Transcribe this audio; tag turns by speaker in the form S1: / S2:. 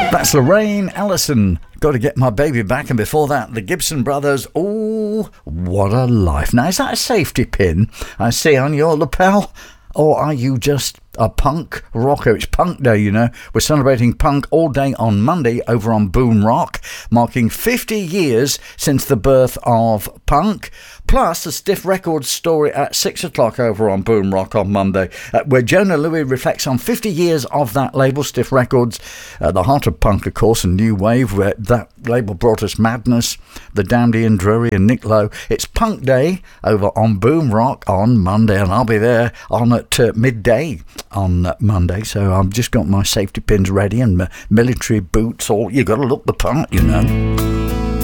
S1: That's Lorraine Ellison. Got to Get My Baby Back. And before that, the Gibson Brothers. Oh, what a life. Now, is that a safety pin I see on your lapel? Or are you just a punk rocker? It's Punk Day, you know. We're celebrating punk all day on Monday over on Boom Rock, marking 50 years since the birth of punk. Plus, a Stiff Records story at 6 o'clock over on Boom Rock on Monday, where Jonah Louie reflects on 50 years of that label, Stiff Records, the heart of punk, of course, and new wave, where that label brought us Madness, The Damned, Ian Drury and Nick Lowe. It's Punk Day over on Boom Rock on Monday, and I'll be there on at midday on Monday, so I've just got my safety pins ready and my military boots. All you got to look the part, you know.